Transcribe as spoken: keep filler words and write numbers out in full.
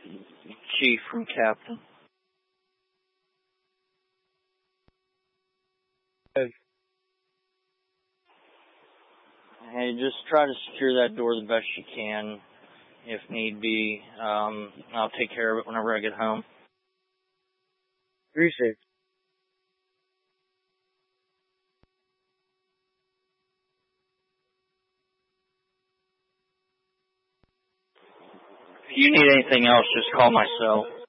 Chief from Captain. Hey, just try to secure that door the best you can, if need be. Um, I'll take care of it whenever I get home. Appreciate it. If you need anything else, just call my cell.